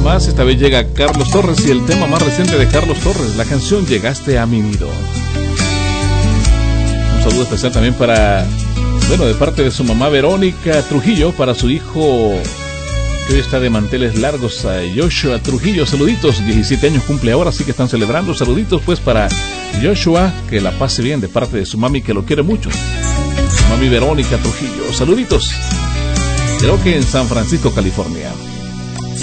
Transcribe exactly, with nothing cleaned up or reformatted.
más. Esta vez llega Carlos Torres y el tema más reciente de Carlos Torres, la canción Llegaste a mi nido. Un saludo especial también para, bueno, de parte de su mamá Verónica Trujillo, para su hijo que hoy está de manteles largos, a Joshua Trujillo. Saluditos, diecisiete años cumple ahora, así que están celebrando. Saluditos pues para Joshua, que la pase bien de parte de su mami, que lo quiere mucho. Su mami Verónica Trujillo, saluditos. Creo que en San Francisco, California.